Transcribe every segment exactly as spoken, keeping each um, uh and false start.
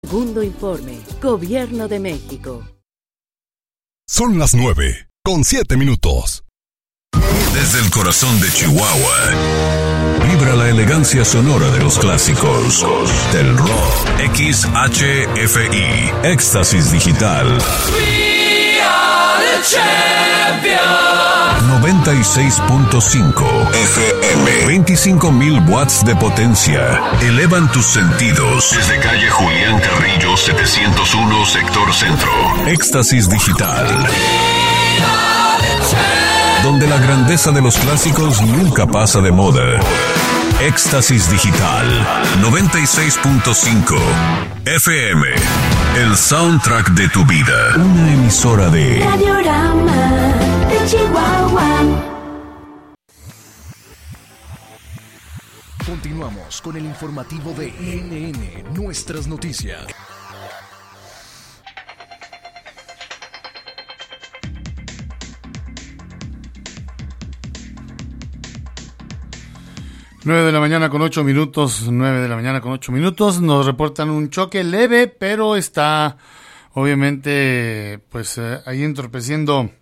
Segundo informe, Gobierno de México. Son las nueve, con siete minutos. Desde el corazón de Chihuahua, vibra la elegancia sonora de los clásicos del rock. X H F I, Éxtasis Digital. We are the champions. noventa y seis punto cinco F M. veinticinco mil watts de potencia. Elevan tus sentidos. Desde calle Julián Carrillo, setecientos uno, sector centro. Éxtasis Digital. Donde la grandeza de los clásicos nunca pasa de moda. Éxtasis Digital. noventa y seis punto cinco F M. El soundtrack de tu vida. Una emisora de Radiorama de Chihuahua. Continuamos con el informativo de N N, Nuestras Noticias. nueve de la mañana con ocho minutos, nueve de la mañana con ocho minutos, nos reportan un choque leve, pero está obviamente pues eh, ahí entorpeciendo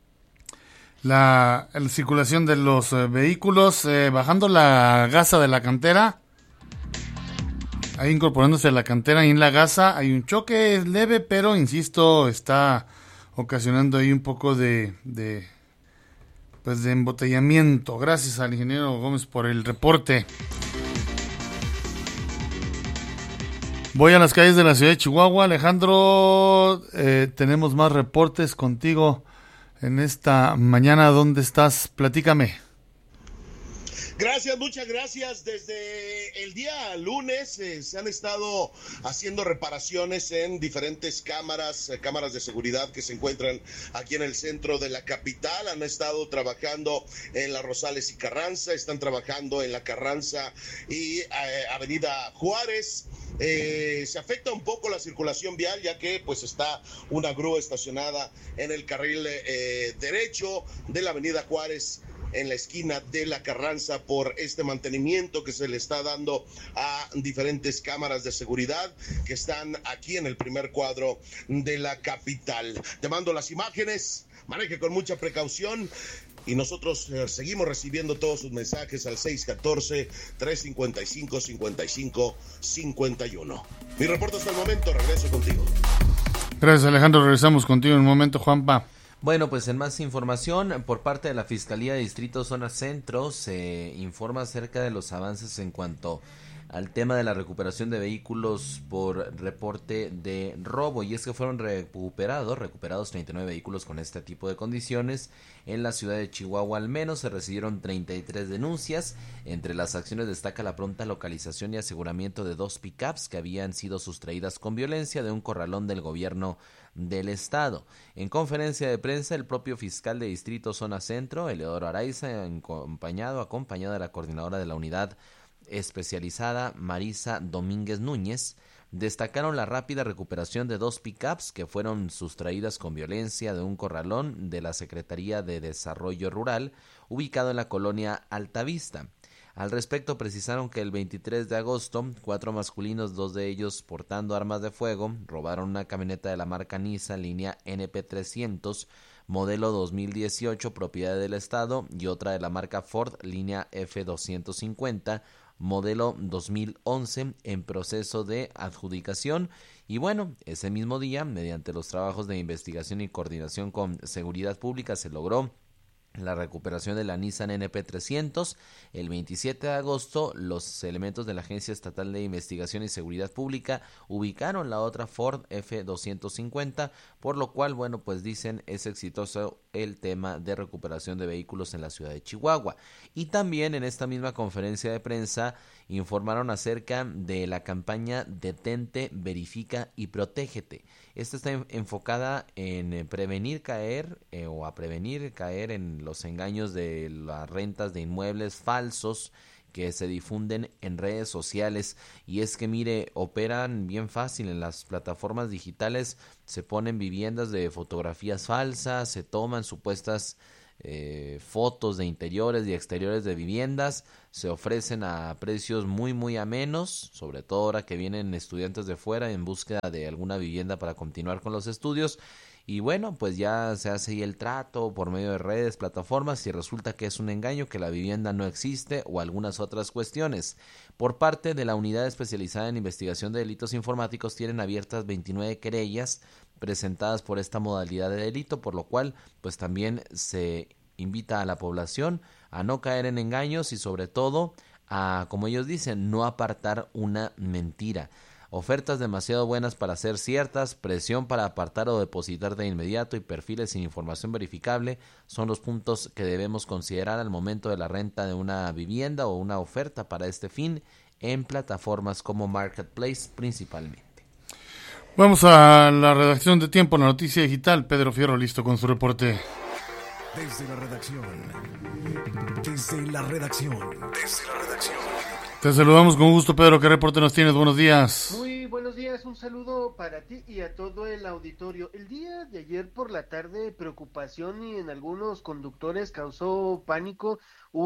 la, la circulación de los eh, vehículos, eh, bajando la gasa de la cantera, ahí incorporándose a la cantera y en la gasa hay un choque leve, pero insisto, está ocasionando ahí un poco de... de pues de embotellamiento. Gracias al ingeniero Gómez por el reporte. Voy a las calles de la ciudad de Chihuahua. Alejandro, eh, tenemos más reportes contigo en esta mañana. ¿Dónde estás? Platícame. Gracias, muchas gracias. Desde el día lunes eh, se han estado haciendo reparaciones en diferentes cámaras, eh, cámaras de seguridad que se encuentran aquí en el centro de la capital. Han estado trabajando en la Rosales y Carranza, están trabajando en la Carranza y eh, Avenida Juárez. Eh, se afecta un poco la circulación vial, ya que pues está una grúa estacionada en el carril eh, derecho de la Avenida Juárez, en la esquina de la Carranza, por este mantenimiento que se le está dando a diferentes cámaras de seguridad que están aquí en el primer cuadro de la capital. Te mando las imágenes, maneje con mucha precaución. Y nosotros eh, seguimos recibiendo todos sus mensajes al seis uno cuatro, tres cinco cinco, cinco cinco cinco uno. Mi reporte hasta el momento, regreso contigo. Gracias, Alejandro, regresamos contigo en un momento, Juanpa. Bueno, pues en más información, por parte de la Fiscalía de Distrito Zona Centro, se informa acerca de los avances en cuanto al tema de la recuperación de vehículos por reporte de robo, y es que fueron recuperados, recuperados treinta y nueve vehículos con este tipo de condiciones. En la ciudad de Chihuahua al menos se recibieron treinta y tres denuncias. Entre las acciones destaca la pronta localización y aseguramiento de dos pickups que habían sido sustraídas con violencia de un corralón del gobierno del estado. En conferencia de prensa, el propio fiscal de Distrito Zona Centro, Eleodoro Araiza, acompañado, acompañado de la coordinadora de la unidad especializada, Marisa Domínguez Núñez, destacaron la rápida recuperación de dos pickups que fueron sustraídas con violencia de un corralón de la Secretaría de Desarrollo Rural, ubicado en la colonia Altavista. Al respecto, precisaron que el veintitrés de agosto, cuatro masculinos, dos de ellos portando armas de fuego, robaron una camioneta de la marca Nissan línea N P trescientos, modelo dos mil dieciocho, propiedad del estado, y otra de la marca Ford línea F doscientos cincuenta, modelo dos mil once, en proceso de adjudicación. Y bueno, ese mismo día, mediante los trabajos de investigación y coordinación con Seguridad Pública, se logró la recuperación de la Nissan N P trescientos. El veintisiete de agosto, los elementos de la Agencia Estatal de Investigación y Seguridad Pública ubicaron la otra Ford F doscientos cincuenta, por lo cual, bueno, pues dicen es exitoso el tema de recuperación de vehículos en la ciudad de Chihuahua. Y también en esta misma conferencia de prensa informaron acerca de la campaña Detente, Verifica y Protégete. Esta está en, enfocada en prevenir caer eh, o a prevenir caer en los engaños de las rentas de inmuebles falsos que se difunden en redes sociales. Y es que mire, operan bien fácil en las plataformas digitales, se ponen viviendas de fotografías falsas, se toman supuestas eh, fotos de interiores y exteriores de viviendas. Se ofrecen a precios muy muy amenos, sobre todo ahora que vienen estudiantes de fuera en búsqueda de alguna vivienda para continuar con los estudios. Y bueno, pues ya se hace ahí el trato por medio de redes, plataformas, y resulta que es un engaño, que la vivienda no existe o algunas otras cuestiones. Por parte de la Unidad Especializada en Investigación de Delitos Informáticos, tienen abiertas veintinueve querellas presentadas por esta modalidad de delito, por lo cual pues también se invita a la población a no caer en engaños y sobre todo a, como ellos dicen, no apartar una mentira. Ofertas demasiado buenas para ser ciertas, presión para apartar o depositar de inmediato y perfiles sin información verificable son los puntos que debemos considerar al momento de la renta de una vivienda o una oferta para este fin en plataformas como Marketplace principalmente. Vamos a la redacción de Tiempo, la noticia digital. Pedro Fierro listo con su reporte. Desde la redacción. Desde la redacción. Desde la redacción. Te saludamos con gusto, Pedro. ¿Qué reporte nos tienes? Buenos días. Muy buenos días, un saludo para ti y a todo el auditorio. El día de ayer por la tarde, preocupación y en algunos conductores causó pánico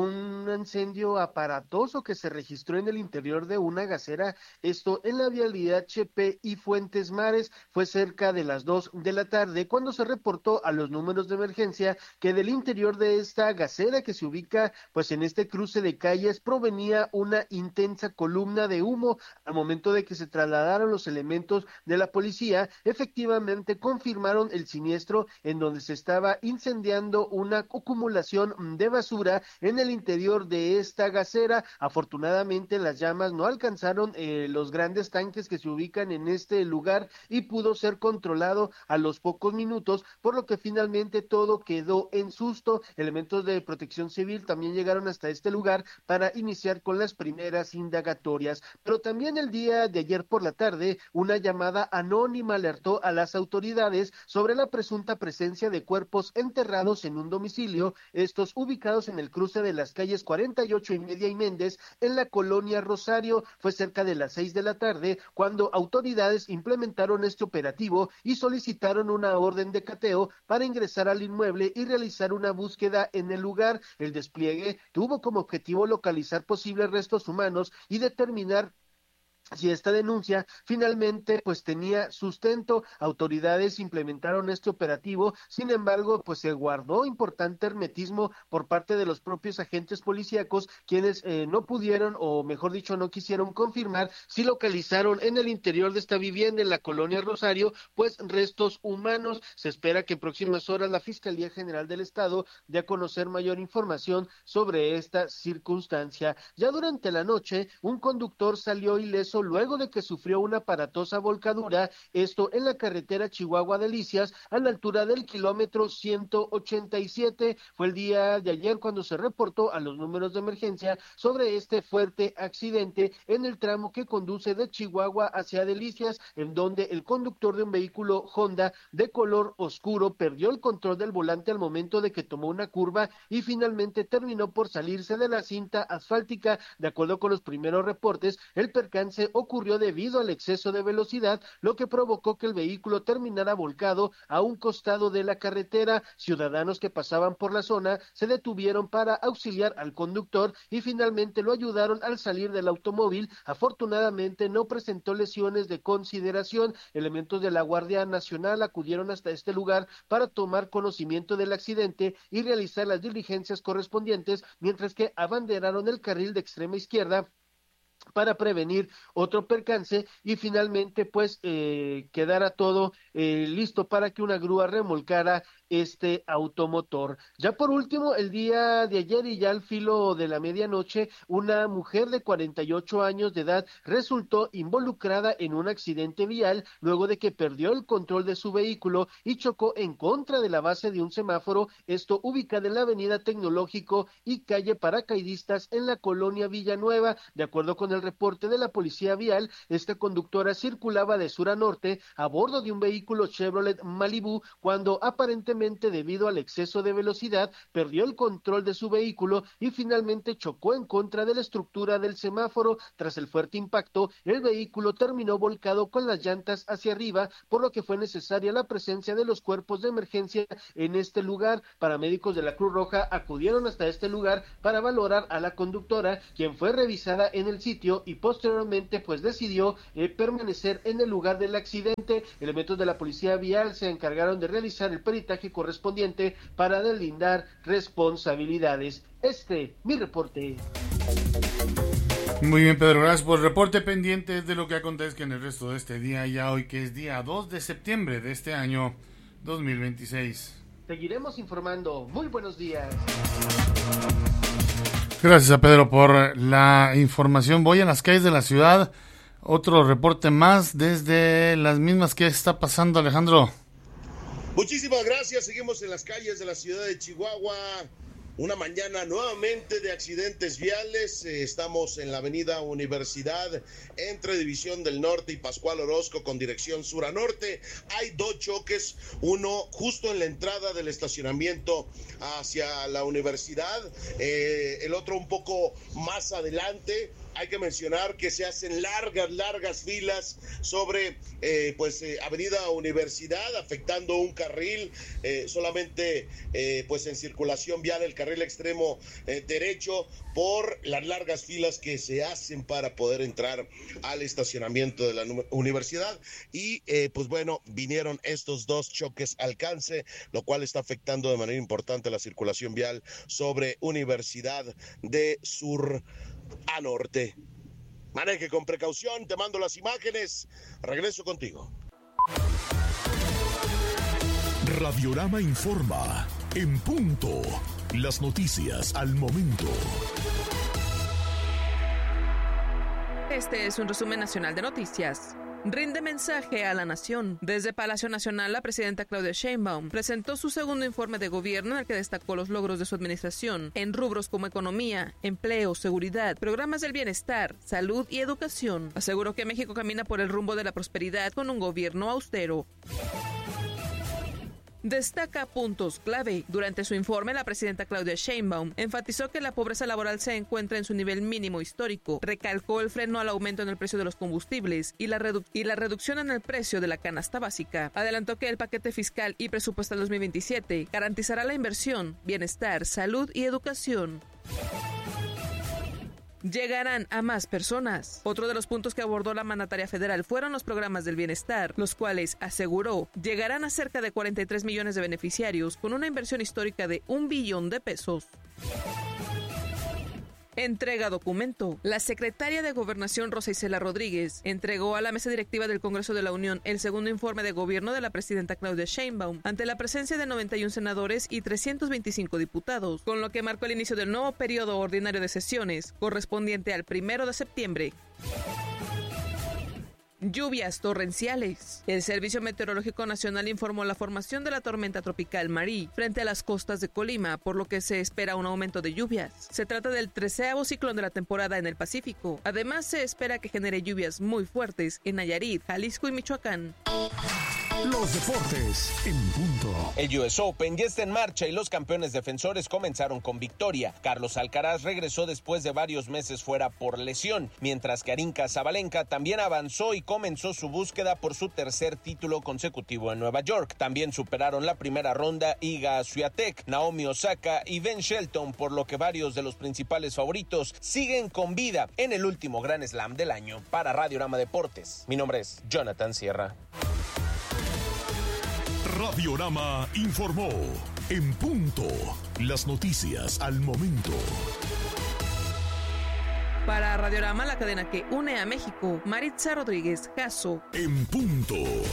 un incendio aparatoso que se registró en el interior de una gasera, esto en la vialidad Chepe y Fuentes Mares. Fue cerca de las dos de la tarde cuando se reportó a los números de emergencia que del interior de esta gasera, que se ubica pues en este cruce de calles, provenía una intensa columna de humo. Al momento de que se trasladaron los elementos de la policía, efectivamente confirmaron el siniestro en donde se estaba incendiando una acumulación de basura en el interior de esta gasera. Afortunadamente las llamas no alcanzaron eh, los grandes tanques que se ubican en este lugar y pudo ser controlado a los pocos minutos, por lo que finalmente todo quedó en susto. Elementos de protección civil también llegaron hasta este lugar para iniciar con las primeras indagatorias. Pero también el día de ayer por la tarde, una llamada anónima alertó a las autoridades sobre la presunta presencia de cuerpos enterrados en un domicilio, estos ubicados en el cruce de las calles cuarenta y ocho y Media y Méndez, en la colonia Rosario. Fue cerca de las seis de la tarde cuando autoridades implementaron este operativo y solicitaron una orden de cateo para ingresar al inmueble y realizar una búsqueda en el lugar. El despliegue tuvo como objetivo localizar posibles restos humanos y determinar si esta denuncia finalmente pues tenía sustento. Autoridades implementaron este operativo, sin embargo pues se guardó importante hermetismo por parte de los propios agentes policíacos, quienes eh, no pudieron, o mejor dicho no quisieron confirmar si localizaron en el interior de esta vivienda en la colonia Rosario pues restos humanos. Se espera que en próximas horas la Fiscalía General del Estado dé a conocer mayor información sobre esta circunstancia. Ya durante la noche, un conductor salió ileso luego de que sufrió una aparatosa volcadura, esto en la carretera Chihuahua-Delicias, a la altura del kilómetro ciento ochenta y siete. Fue el día de ayer cuando se reportó a los números de emergencia sobre este fuerte accidente en el tramo que conduce de Chihuahua hacia Delicias, en donde el conductor de un vehículo Honda de color oscuro perdió el control del volante al momento de que tomó una curva y finalmente terminó por salirse de la cinta asfáltica. De acuerdo con los primeros reportes, el percance ocurrió debido al exceso de velocidad, lo que provocó que el vehículo terminara volcado a un costado de la carretera. Ciudadanos que pasaban por la zona se detuvieron para auxiliar al conductor y finalmente lo ayudaron al salir del automóvil. Afortunadamente no presentó lesiones de consideración. Elementos de la Guardia Nacional acudieron hasta este lugar para tomar conocimiento del accidente y realizar las diligencias correspondientes, mientras que abanderaron el carril de extrema izquierda para prevenir otro percance y finalmente pues eh, quedara todo eh, listo para que una grúa remolcara este automotor. Ya por último, el día de ayer y ya al filo de la medianoche, una mujer de cuarenta y ocho años de edad resultó involucrada en un accidente vial luego de que perdió el control de su vehículo y chocó en contra de la base de un semáforo, esto ubicada en la avenida Tecnológico y calle Paracaidistas en la colonia Villanueva. De acuerdo con el el reporte de la policía vial, esta conductora circulaba de sur a norte a bordo de un vehículo Chevrolet Malibu cuando aparentemente debido al exceso de velocidad perdió el control de su vehículo y finalmente chocó en contra de la estructura del semáforo. Tras el fuerte impacto, el vehículo terminó volcado con las llantas hacia arriba, por lo que fue necesaria la presencia de los cuerpos de emergencia en este lugar. Paramédicos de la Cruz Roja acudieron hasta este lugar para valorar a la conductora, quien fue revisada en el sitio y posteriormente pues decidió eh, permanecer en el lugar del accidente. Elementos de la policía vial se encargaron de realizar el peritaje correspondiente para deslindar responsabilidades. Este, mi reporte. Muy bien, Pedro, gracias por el reporte. Pendientes de lo que acontezca en el resto de este día, ya hoy que es día dos de septiembre de este año dos mil veintiséis. Seguiremos informando. Muy buenos días. Gracias a Pedro por la información. Voy a las calles de la ciudad. Otro reporte más desde las mismas. ¿Qué está pasando, Alejandro? Muchísimas gracias. Seguimos en las calles de la ciudad de Chihuahua. Una mañana nuevamente de accidentes viales. Eh, estamos en la avenida Universidad entre División del Norte y Pascual Orozco con dirección sur a norte. Hay dos choques, uno justo en la entrada del estacionamiento hacia la universidad, eh, el otro un poco más adelante. Hay que mencionar que se hacen largas, largas filas sobre eh, pues eh, Avenida Universidad, afectando un carril eh, solamente eh, pues en circulación vial, el carril extremo eh, derecho, por las largas filas que se hacen para poder entrar al estacionamiento de la universidad. Y eh, pues bueno, vinieron estos dos choques alcance, lo cual está afectando de manera importante la circulación vial sobre Universidad de sur a norte. Maneje con precaución, te mando las imágenes, regreso contigo. Radiorama informa, en punto, las noticias al momento. Este es un resumen nacional de noticias. Rinde mensaje a la nación. Desde Palacio Nacional, la presidenta Claudia Sheinbaum presentó su segundo informe de gobierno en el que destacó los logros de su administración en rubros como economía, empleo, seguridad, programas del bienestar, salud y educación. Aseguró que México camina por el rumbo de la prosperidad con un gobierno austero. Destaca puntos clave. Durante su informe, la presidenta Claudia Sheinbaum enfatizó que la pobreza laboral se encuentra en su nivel mínimo histórico, recalcó el freno al aumento en el precio de los combustibles y la, redu- y la reducción en el precio de la canasta básica. Adelantó que el paquete fiscal y presupuestal dos mil veintisiete garantizará la inversión, bienestar, salud y educación. Llegarán a más personas. Otro de los puntos que abordó la mandataria federal fueron los programas del bienestar, los cuales, aseguró, llegarán a cerca de cuarenta y tres millones de beneficiarios con una inversión histórica de un billón de pesos. Entrega documento. La secretaria de Gobernación, Rosa Isela Rodríguez, entregó a la mesa directiva del Congreso de la Unión el segundo informe de gobierno de la presidenta Claudia Sheinbaum, ante la presencia de noventa y uno senadores y trescientos veinticinco diputados, con lo que marcó el inicio del nuevo periodo ordinario de sesiones, correspondiente al primero de septiembre. Lluvias torrenciales. El Servicio Meteorológico Nacional informó la formación de la tormenta tropical Marí frente a las costas de Colima, por lo que se espera un aumento de lluvias. Se trata del treceavo ciclón de la temporada en el Pacífico. Además, se espera que genere lluvias muy fuertes en Nayarit, Jalisco y Michoacán. Los deportes en punto. El U S Open ya está en marcha y los campeones defensores comenzaron con victoria. Carlos Alcaraz regresó después de varios meses fuera por lesión, mientras que Arinka Sabalenka también avanzó y comenzó su búsqueda por su tercer título consecutivo en Nueva York. También superaron la primera ronda Iga Swiatek, Naomi Osaka y Ben Shelton, por lo que varios de los principales favoritos siguen con vida en el último Grand Slam del año. Para Radiorama Deportes, mi nombre es Jonathan Sierra. Radiorama informó, en punto, las noticias al momento. Para Radiorama, la cadena que une a México, Maritza Rodríguez Jasso. En punto.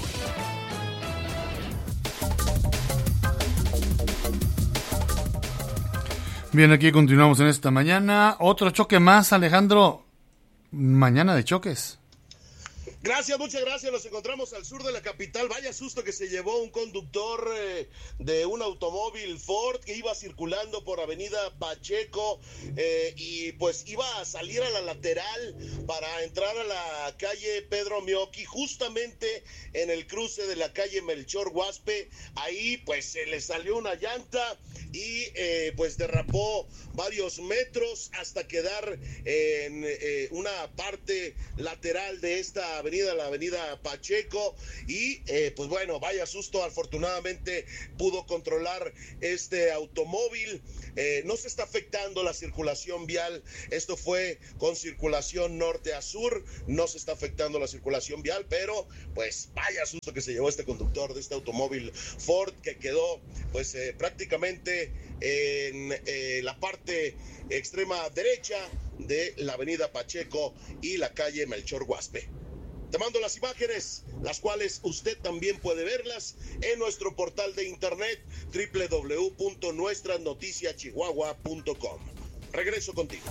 Bien, aquí continuamos en esta mañana. Otro choque más, Alejandro. Mañana de choques. Gracias, muchas gracias. Nos encontramos al sur de la capital. Vaya susto que se llevó un conductor eh, de un automóvil Ford que iba circulando por Avenida Pacheco eh, y pues iba a salir a la lateral para entrar a la calle Pedro Mioqui, justamente en el cruce de la calle Melchor Guaspe. Ahí pues se le salió una llanta y eh, pues derrapó varios metros hasta quedar en eh, una parte lateral de esta avenida, la avenida Pacheco, y eh, pues bueno, vaya susto. Afortunadamente pudo controlar este automóvil. Eh, no se está afectando la circulación vial. Esto fue con circulación norte a sur, no se está afectando la circulación vial, pero pues vaya susto que se llevó este conductor de este automóvil Ford, que quedó pues eh, prácticamente en eh, la parte extrema derecha de la avenida Pacheco y la calle Melchor Guaspe. Te mando las imágenes, las cuales usted también puede verlas en nuestro portal de internet doble u doble u doble u punto nuestras noticias chihuahua punto com. Regreso contigo.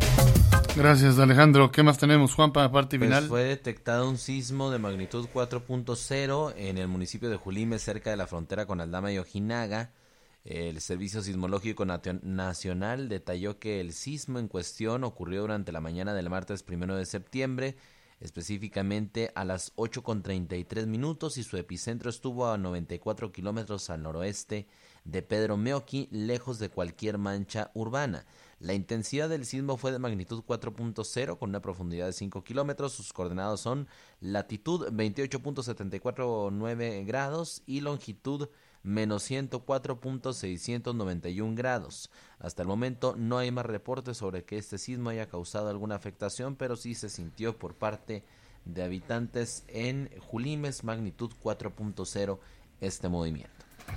Gracias, Alejandro. ¿Qué más tenemos, Juan, para parte pues final? Fue detectado un sismo de magnitud cuatro punto cero en el municipio de Julime, cerca de la frontera con Aldama y Ojinaga. El Servicio Sismológico Nacional detalló que el sismo en cuestión ocurrió durante la mañana del martes primero de septiembre, específicamente a las ocho con treinta y tres minutos, y su epicentro estuvo a noventa y cuatro kilómetros al noroeste de Pedro Mioqui, lejos de cualquier mancha urbana. La intensidad del sismo fue de magnitud cuatro punto cero con una profundidad de cinco kilómetros. Sus coordenadas son latitud veintiocho punto setenta y cuatro nueve grados y longitud menos ciento cuatro punto seiscientos noventa y uno grados. Hasta el momento no hay más reportes sobre que este sismo haya causado alguna afectación, pero sí se sintió por parte de habitantes en Julimes, magnitud cuatro punto cero, este movimiento.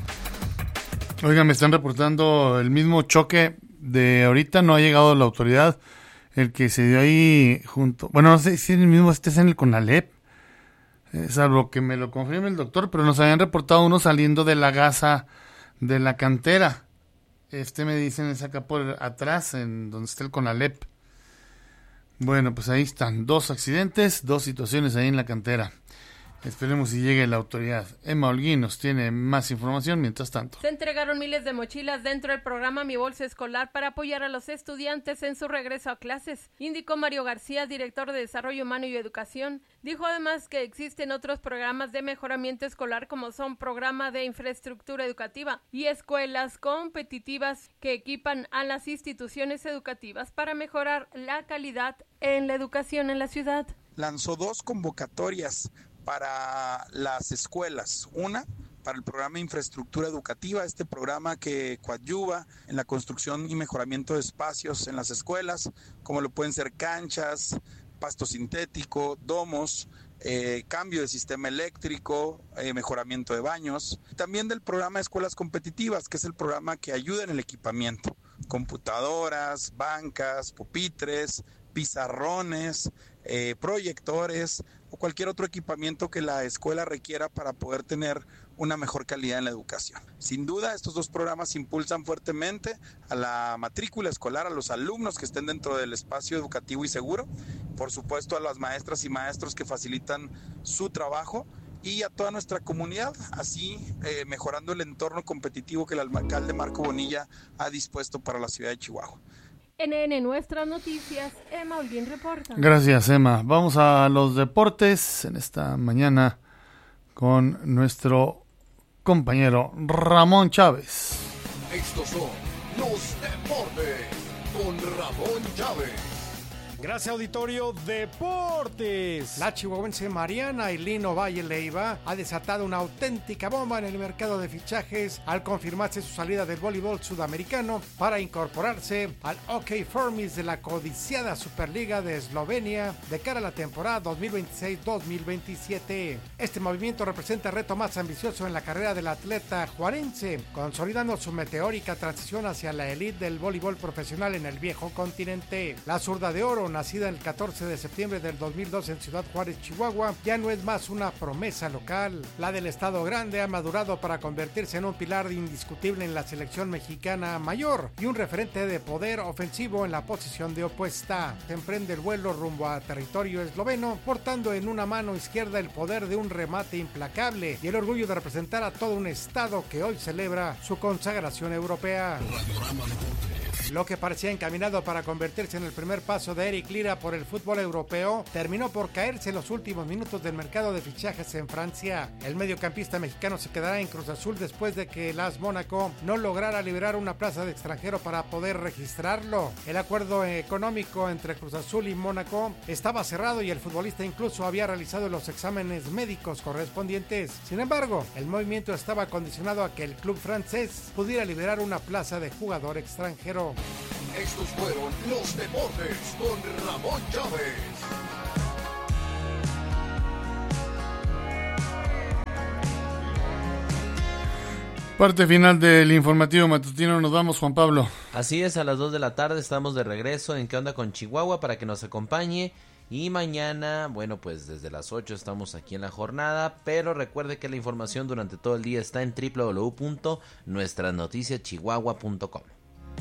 Oigan, me están reportando el mismo choque de ahorita, no ha llegado la autoridad, el que se dio ahí junto, bueno, no sé si es el mismo, este es en el Conalep, eh, salvo que me lo confirme el doctor, pero nos habían reportado uno saliendo de la gasa de la cantera. Este me dicen es acá por atrás, en donde está el Conalep. Bueno, pues ahí están, dos accidentes, dos situaciones ahí en la cantera. Esperemos si llegue la autoridad. Emma Holguín nos tiene más información mientras tanto. Se entregaron miles de mochilas dentro del programa Mi Bolsa Escolar para apoyar a los estudiantes en su regreso a clases, indicó Mario García, director de Desarrollo Humano y Educación. Dijo además que existen otros programas de mejoramiento escolar, como son programa de infraestructura educativa y escuelas competitivas, que equipan a las instituciones educativas para mejorar la calidad en la educación en la ciudad. Lanzó dos convocatorias para las escuelas, una para el programa de infraestructura educativa, este programa que coadyuva en la construcción y mejoramiento de espacios en las escuelas, como lo pueden ser canchas, pasto sintético, domos, eh, cambio de sistema eléctrico, eh, mejoramiento de baños. También del programa de escuelas competitivas, que es el programa que ayuda en el equipamiento, computadoras, bancas, pupitres, pizarrones, eh, proyectores o cualquier otro equipamiento que la escuela requiera para poder tener una mejor calidad en la educación. Sin duda, estos dos programas impulsan fuertemente a la matrícula escolar, a los alumnos que estén dentro del espacio educativo y seguro, por supuesto a las maestras y maestros que facilitan su trabajo, y a toda nuestra comunidad, así eh, mejorando el entorno competitivo que el alcalde Marco Bonilla ha dispuesto para la ciudad de Chihuahua. N N Nuestras Noticias, Emma Holguín reporta. Gracias, Emma. Vamos a los deportes en esta mañana con nuestro compañero Ramón Chávez. Estos son los deportes con Ramón Chávez. Gracias, auditorio. Deportes. La chihuahuense Mariana Ailín Ovalle Leiva ha desatado una auténtica bomba en el mercado de fichajes al confirmarse su salida del voleibol sudamericano para incorporarse al O K Formis de la codiciada Superliga de Eslovenia de cara a la temporada dos mil veintiséis dos mil veintisiete. Este movimiento representa el reto más ambicioso en la carrera del atleta juarense, consolidando su meteórica transición hacia la élite del voleibol profesional en el viejo continente. La zurda de oro nacida el catorce de septiembre del dos mil dos en Ciudad Juárez, Chihuahua, ya no es más una promesa local. La del Estado Grande ha madurado para convertirse en un pilar indiscutible en la selección mexicana mayor y un referente de poder ofensivo en la posición de opuesta. Se emprende el vuelo rumbo a territorio esloveno, portando en una mano izquierda el poder de un remate implacable y el orgullo de representar a todo un estado que hoy celebra su consagración europea. Lo que parecía encaminado para convertirse en el primer paso de Eric Lira por el fútbol europeo terminó por caerse en los últimos minutos del mercado de fichajes en Francia. El mediocampista mexicano se quedará en Cruz Azul después de que el A S Mónaco no lograra liberar una plaza de extranjero para poder registrarlo. El acuerdo económico entre Cruz Azul y Mónaco estaba cerrado y el futbolista incluso había realizado los exámenes médicos correspondientes. Sin embargo, el movimiento estaba condicionado a que el club francés pudiera liberar una plaza de jugador extranjero. Estos fueron los deportes con Ramón Chávez. Parte final del informativo matutino, nos vamos, Juan Pablo. Así es, a las dos de la tarde estamos de regreso en ¿Qué onda con Chihuahua? Para que nos acompañe. Y mañana, bueno, pues desde las ocho estamos aquí en la jornada, pero recuerde que la información durante todo el día está en doble u doble u doble u punto nuestras noticias chihuahua punto com.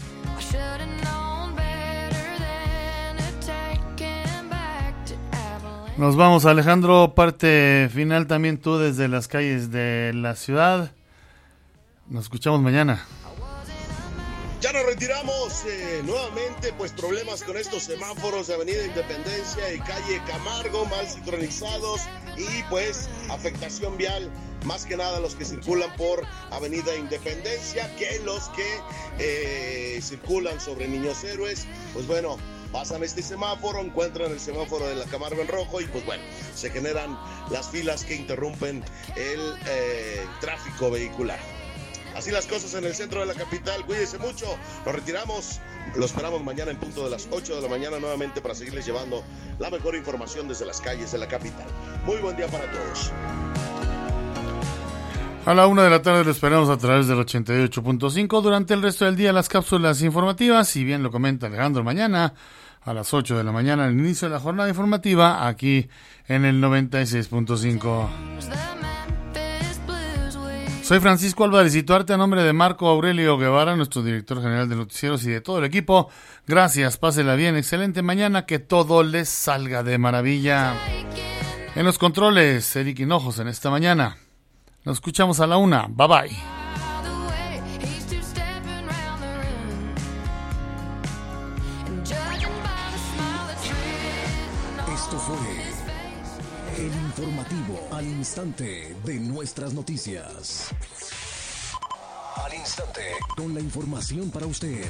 Nos vamos, Alejandro, parte final también tú desde las calles de la ciudad. Nos escuchamos mañana. Ya nos retiramos eh, nuevamente, pues problemas con estos semáforos de Avenida Independencia y calle Camargo, mal sincronizados y pues afectación vial, más que nada los que circulan por Avenida Independencia, que los que eh, circulan sobre Niños Héroes, pues bueno, pasan este semáforo, encuentran el semáforo de la Camargo en rojo y pues bueno, se generan las filas que interrumpen el eh, tráfico vehicular. Así las cosas en el centro de la capital, cuídense mucho, nos retiramos, lo esperamos mañana en punto de las ocho de la mañana nuevamente para seguirles llevando la mejor información desde las calles de la capital. Muy buen día para todos. A la una de la tarde lo esperamos a través del ochenta y ocho punto cinco, durante el resto del día las cápsulas informativas, si bien lo comenta Alejandro, mañana a las ocho de la mañana al inicio de la jornada informativa aquí en el noventa y seis punto cinco. Soy Francisco Álvarez y Tuarte, a nombre de Marco Aurelio Guevara, nuestro director general de noticieros y de todo el equipo. Gracias, pásela bien, excelente mañana, que todo les salga de maravilla. En los controles, Eric Hinojos en esta mañana. Nos escuchamos a la una, bye bye. Esto fue el informativo al instante de nuestras noticias. Al instante, con la información para usted.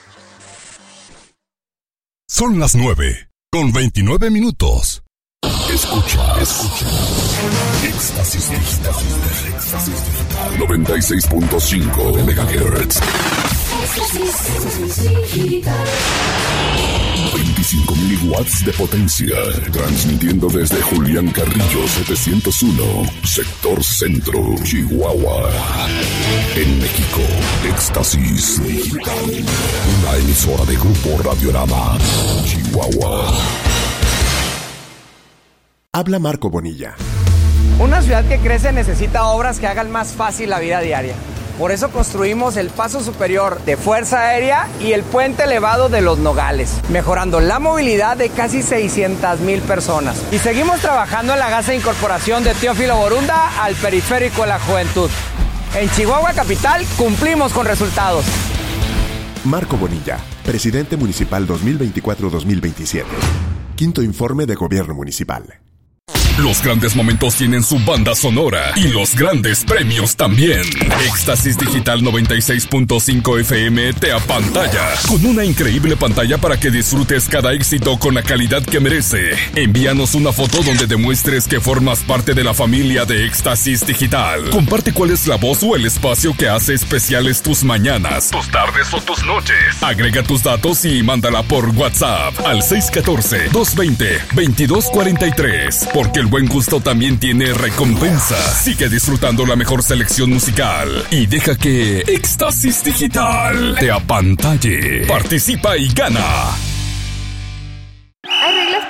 Son las nueve, con veintinueve minutos. Escucha, escucha. Éxtasis digital. Éxtasis digital. noventa y seis punto cinco megahertz. veinticinco mil watts de potencia. Transmitiendo desde Julián Carrillo setecientos uno, sector centro, Chihuahua. En México, Éxtasis Digital. Una emisora de Grupo Radiorama, Chihuahua. Habla Marco Bonilla. Una ciudad que crece necesita obras que hagan más fácil la vida diaria. Por eso construimos el paso superior de Fuerza Aérea y el puente elevado de Los Nogales, mejorando la movilidad de casi seiscientas mil personas. Y seguimos trabajando en la gasa de incorporación de Teófilo Borunda al periférico de la juventud. En Chihuahua Capital cumplimos con resultados. Marco Bonilla, presidente municipal dos mil veinticuatro a dos mil veintisiete. Quinto informe de gobierno municipal. Los grandes momentos tienen su banda sonora y los grandes premios también. Éxtasis Digital noventa y seis punto cinco F M te apantalla con una increíble pantalla para que disfrutes cada éxito con la calidad que merece. Envíanos una foto donde demuestres que formas parte de la familia de Éxtasis Digital. Comparte cuál es la voz o el espacio que hace especiales tus mañanas, tus tardes o tus noches. Agrega tus datos y mándala por WhatsApp al seis uno cuatro, dos dos cero, dos dos cuatro tres. Porque el buen gusto también tiene recompensa. Sigue disfrutando la mejor selección musical y deja que Éxtasis Digital te apantalle. Participa y gana.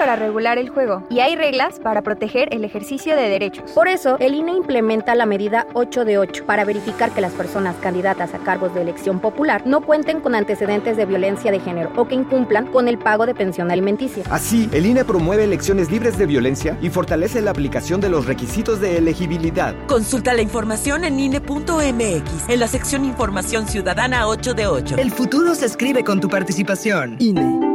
para regular el juego y hay reglas para proteger el ejercicio de derechos. Por eso, el I N E implementa la medida ocho de ocho para verificar que las personas candidatas a cargos de elección popular no cuenten con antecedentes de violencia de género o que incumplan con el pago de pensión alimenticia. Así, el I N E promueve elecciones libres de violencia y fortalece la aplicación de los requisitos de elegibilidad. Consulta la información en I N E punto M X, en la sección Información Ciudadana ocho de ocho. El futuro se escribe con tu participación. I N E.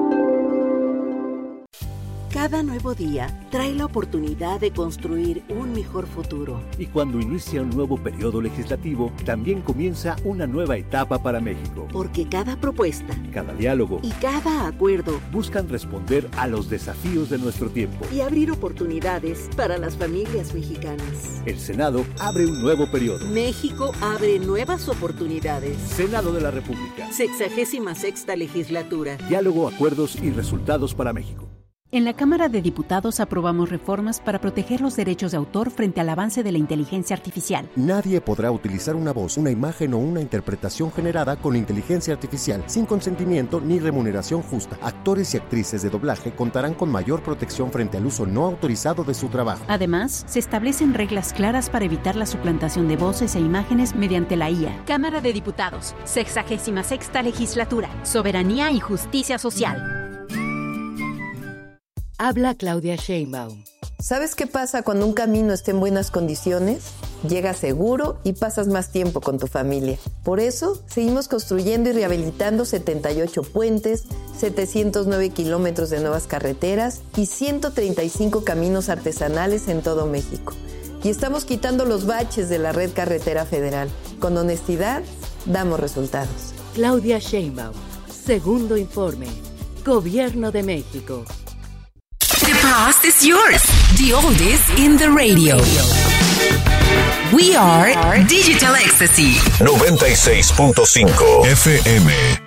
Cada nuevo día trae la oportunidad de construir un mejor futuro. Y cuando inicia un nuevo periodo legislativo, también comienza una nueva etapa para México. Porque cada propuesta, cada diálogo y cada acuerdo buscan responder a los desafíos de nuestro tiempo y abrir oportunidades para las familias mexicanas. El Senado abre un nuevo periodo. México abre nuevas oportunidades. Senado de la República. Sexagésima sexta legislatura. Diálogo, acuerdos y resultados para México. En la Cámara de Diputados aprobamos reformas para proteger los derechos de autor frente al avance de la inteligencia artificial. Nadie podrá utilizar una voz, una imagen o una interpretación generada con inteligencia artificial sin consentimiento ni remuneración justa. Actores y actrices de doblaje contarán con mayor protección frente al uso no autorizado de su trabajo. Además, se establecen reglas claras para evitar la suplantación de voces e imágenes mediante la I A. Cámara de Diputados, sexagésima sexta legislatura, soberanía y justicia social. Habla Claudia Sheinbaum. ¿Sabes qué pasa cuando un camino está en buenas condiciones? Llegas seguro y pasas más tiempo con tu familia. Por eso, seguimos construyendo y rehabilitando setenta y ocho puentes, setecientos nueve kilómetros de nuevas carreteras y ciento treinta y cinco caminos artesanales en todo México. Y estamos quitando los baches de la red carretera federal. Con honestidad, damos resultados. Claudia Sheinbaum. Segundo informe. Gobierno de México. The past is yours. The oldest in the radio. We are Digital Ecstasy. noventa y seis punto cinco F M.